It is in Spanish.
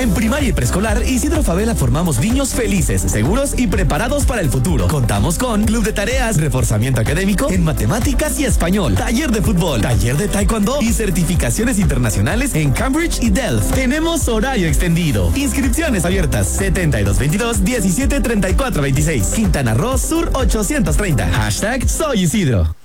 En primaria y preescolar, Isidro Favela formamos niños felices, seguros y preparados para el futuro. Contamos con club de tareas, reforzamiento académico en matemáticas y español, taller de fútbol, taller de taekwondo y certificaciones internacionales en Cambridge y Delft. Tenemos horario extendido. Inscripciones abiertas 7222-173426. Quintana Roo Sur 830. #Soy Isidro.